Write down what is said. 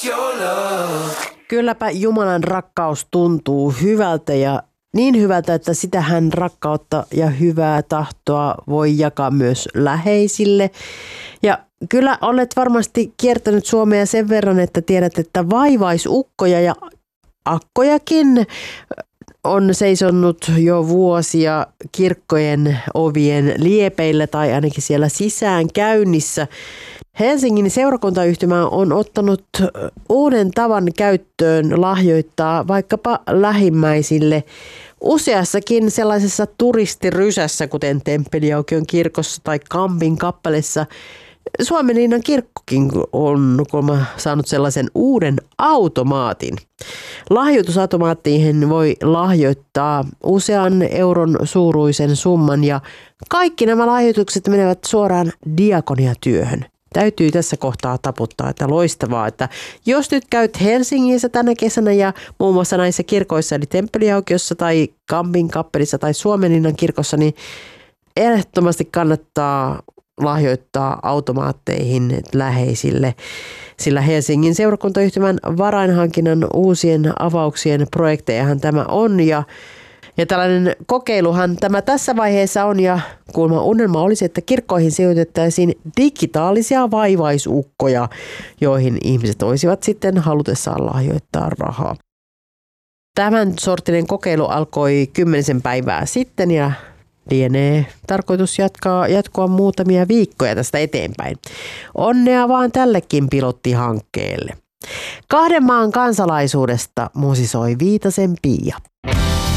Kylläpä Jumalan rakkaus tuntuu hyvältä ja niin hyvältä, että sitähän rakkautta ja hyvää tahtoa voi jakaa myös läheisille. Ja kyllä olet varmasti kiertänyt Suomea sen verran, että tiedät, että vaivaisukkoja ja akkojakin on seisonnut jo vuosia kirkkojen ovien liepeillä tai ainakin siellä sisään käynnissä. Helsingin seurakuntayhtymä on ottanut uuden tavan käyttöön lahjoittaa vaikkapa lähimmäisille useassakin sellaisessa turistirysässä, kuten Temppeliaukion kirkossa tai Kampin kappaleessa. Suomenlinnan kirkkokin on saanut sellaisen uuden automaatin. Lahjoitusautomaattiin voi lahjoittaa usean euron suuruisen summan ja kaikki nämä lahjoitukset menevät suoraan diakoniatyöhön. Täytyy tässä kohtaa taputtaa, että loistavaa, että jos nyt käyt Helsingissä tänä kesänä ja muun muassa näissä kirkoissa, eli Temppeliaukiossa tai Kampin kappelissa tai Suomenlinnan kirkossa, niin ehdottomasti kannattaa lahjoittaa automaatteihin läheisille, sillä Helsingin seurakuntayhtymän varainhankinnan uusien avauksien projektejahan tämä on ja tällainen kokeiluhan tämä tässä vaiheessa on ja kuulemma unelma olisi, että kirkkoihin sijoitettaisiin digitaalisia vaivaisukkoja, joihin ihmiset voisivat sitten halutessaan lahjoittaa rahaa. Tämän sortinen kokeilu alkoi 10 päivää sitten ja lienee tarkoitus jatkoa muutamia viikkoja tästä eteenpäin. Onnea vaan tällekin pilottihankkeelle. 2 maan kansalaisuudesta musisoi Viitasen Pia.